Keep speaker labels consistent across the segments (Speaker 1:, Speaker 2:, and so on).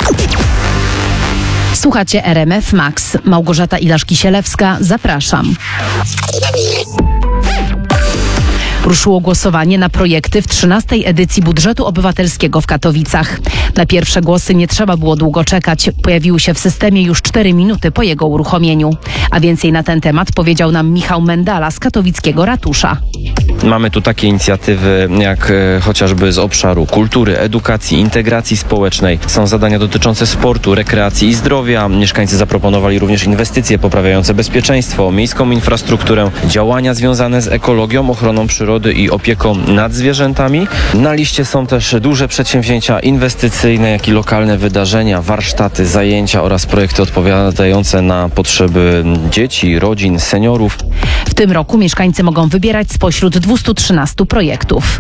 Speaker 1: Słuchacie RMF Max. Małgorzata Ilaszki-Sielewska, zapraszam. Ruszyło głosowanie na projekty w 13. edycji budżetu obywatelskiego w Katowicach. Na pierwsze głosy nie trzeba było długo czekać. Pojawiły się w systemie już 4 minuty po jego uruchomieniu. A więcej na ten temat powiedział nam Michał Mendala z katowickiego ratusza.
Speaker 2: Mamy tu takie inicjatywy jak chociażby z obszaru kultury, edukacji, integracji społecznej. Są zadania dotyczące sportu, rekreacji i zdrowia. Mieszkańcy zaproponowali również inwestycje poprawiające bezpieczeństwo, miejską infrastrukturę, działania związane z ekologią, ochroną przyrody i opieką nad zwierzętami. Na liście są też duże przedsięwzięcia inwestycyjne, jak i lokalne wydarzenia, warsztaty, zajęcia oraz projekty odpowiadające na potrzeby dzieci, rodzin, seniorów.
Speaker 1: W tym roku mieszkańcy mogą wybierać spośród 213 projektów.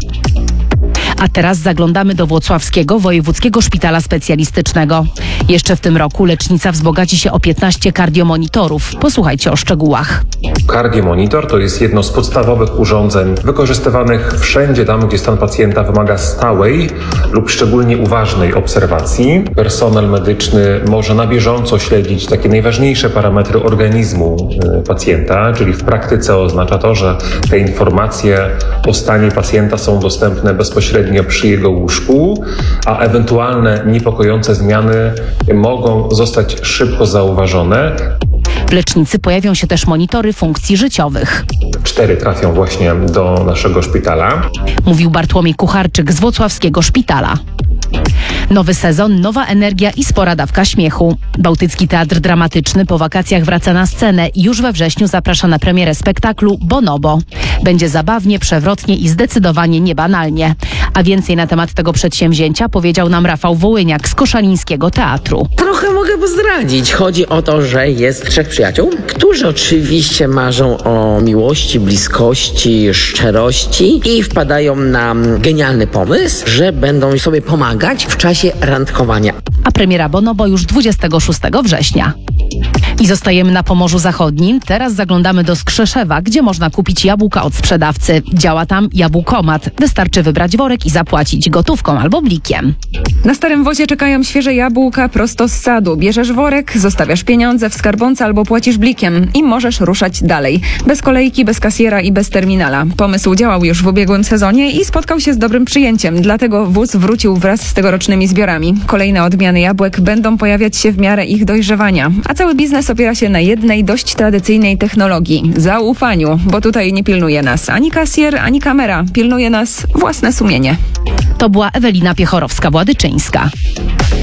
Speaker 1: A teraz zaglądamy do Włocławskiego Wojewódzkiego Szpitala Specjalistycznego. Jeszcze w tym roku lecznica wzbogaci się o 15 kardiomonitorów. Posłuchajcie o szczegółach.
Speaker 3: Kardiomonitor to jest jedno z podstawowych urządzeń wykorzystywanych wszędzie tam, gdzie stan pacjenta wymaga stałej lub szczególnie uważnej obserwacji. Personel medyczny może na bieżąco śledzić takie najważniejsze parametry organizmu pacjenta, czyli w praktyce oznacza to, że te informacje o stanie pacjenta są dostępne bezpośrednio przy jego łóżku, a ewentualne niepokojące zmiany mogą zostać szybko zauważone.
Speaker 1: W lecznicy pojawią się też monitory funkcji życiowych.
Speaker 3: 4 trafią właśnie do naszego szpitala.
Speaker 1: Mówił Bartłomiej Kucharczyk z Włocławskiego Szpitala. Nowy sezon, nowa energia i spora dawka śmiechu. Bałtycki Teatr Dramatyczny po wakacjach wraca na scenę i już we wrześniu zaprasza na premierę spektaklu Bonobo. Będzie zabawnie, przewrotnie i zdecydowanie niebanalnie. A więcej na temat tego przedsięwzięcia powiedział nam Rafał Wołyniak z Koszalińskiego Teatru.
Speaker 4: Trochę mogę zdradzić. Chodzi o to, że jest 3 przyjaciół, którzy oczywiście marzą o miłości, bliskości, szczerości i wpadają na genialny pomysł, że będą sobie pomagać w czasie randkowania.
Speaker 1: A premiera Bonobo już 26 września. I zostajemy na Pomorzu Zachodnim. Teraz zaglądamy do Skrzeszewa, gdzie można kupić jabłka od sprzedawcy. Działa tam jabłkomat. Wystarczy wybrać worek i zapłacić gotówką albo blikiem.
Speaker 5: Na Starym Wozie czekają świeże jabłka prosto z sadu. Bierzesz worek, zostawiasz pieniądze w skarbonce albo płacisz blikiem i możesz ruszać dalej. Bez kolejki, bez kasjera i bez terminala. Pomysł działał już w ubiegłym sezonie i spotkał się z dobrym przyjęciem. Dlatego wóz wrócił wraz z tegorocznymi zbiorami. Kolejne odmiany jabłek będą pojawiać się w miarę ich dojrzewania. A cały biznes opiera się na jednej dość tradycyjnej technologii – zaufaniu, bo tutaj nie pilnuje nas ani kasjer, ani kamera. Pilnuje nas własne sumienie.
Speaker 1: To była Ewelina Piechorowska-Władyczyńska.